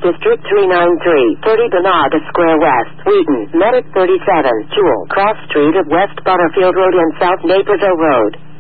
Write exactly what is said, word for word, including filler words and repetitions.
District three ninety-three, thirty Bernarda Square West, Wheaton, Medic thirty-seven, Jewel, Cross Street of West Butterfield Road and South Naperville Road.